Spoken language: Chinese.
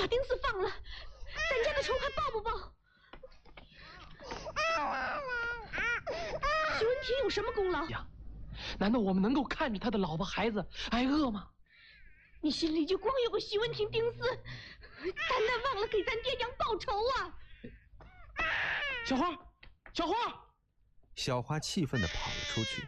丁四放了，咱家的仇还报不报？徐文婷有什么功劳呀？难道我们能够看着他的老婆孩子挨饿吗？ 你心里就光有个徐文婷、丁四，单单忘了给咱爹娘报仇啊！ 小花，小花！ 小花气愤地跑了出去。